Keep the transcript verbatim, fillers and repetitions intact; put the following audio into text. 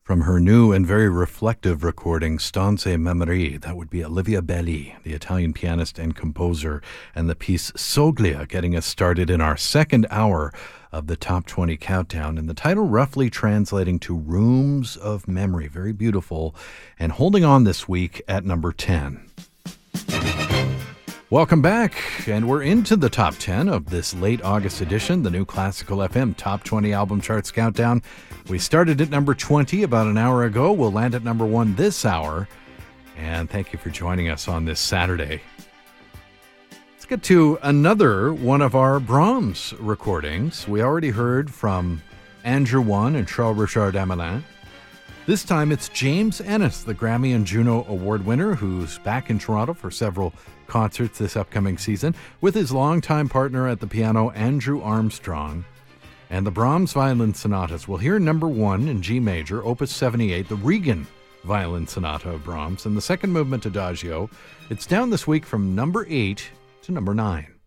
From her new and very reflective recording, Stanze Memorie, that would be Olivia Belli, the Italian pianist and composer, and the piece Soglia, getting us started in our second hour of the Top twenty Countdown, and the title roughly translating to Rooms of Memory. Very beautiful, and holding on this week at number ten. Welcome back, and we're into the top ten of this late August edition, the new Classical F M Top twenty Album Charts Countdown. We started at number twenty about an hour ago. We'll land at number one this hour, and thank you for joining us on this Saturday. Let's get to another one of our Brahms recordings. We already heard from Andrew One and Charles-Richard Hamelin. This time it's James Ennis, the Grammy and Juno Award winner, who's back in Toronto for several concerts this upcoming season with his longtime partner at the piano, Andrew Armstrong. And the Brahms Violin Sonatas. We'll hear number one in G major, Opus seventy-eight, the Regan Violin Sonata of Brahms, and the second movement, Adagio. It's down this week from number eight to number nine.